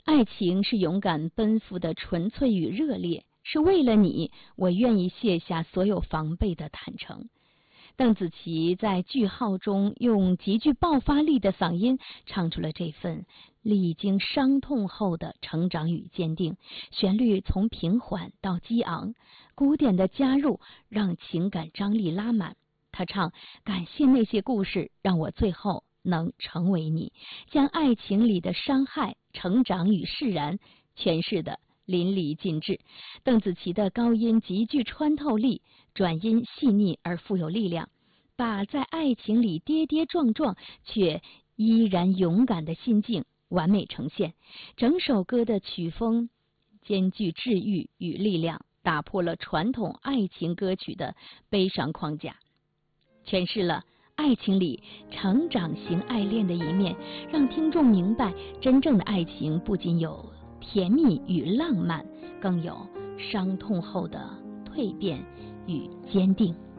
爱情是勇敢奔赴的纯粹与热烈，是为了你，我愿意卸下所有防备的坦诚。邓紫棋在句号中用极具爆发力的嗓音唱出了这份历经伤痛后的成长与坚定，旋律从平缓到激昂，鼓点的加入让情感张力拉满。她唱感谢那些故事让我最后能成为你，将爱情里的伤害、成长与释然诠释的淋漓尽致。邓紫棋的高音极具穿透力，转音细腻而富有力量，把在爱情里跌跌撞撞却依然勇敢的心境完美呈现。整首歌的曲风兼具治愈与力量，打破了传统爱情歌曲的悲伤框架，诠释了爱情里成长型爱恋的一面，让听众明白真正的爱情不仅有甜蜜与浪漫，更有伤痛后的蜕变与坚定。